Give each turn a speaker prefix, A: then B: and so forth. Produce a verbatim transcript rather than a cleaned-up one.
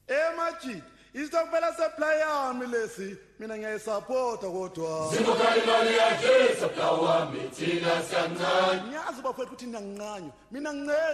A: Emajid isitokubela supply yami lesi mina ngiyayisupporta kodwa
B: Sibuka imali yakhe supply wami thina siyancane
A: ngiyazi bafethu ukuthi ninanqanyo mina ngicela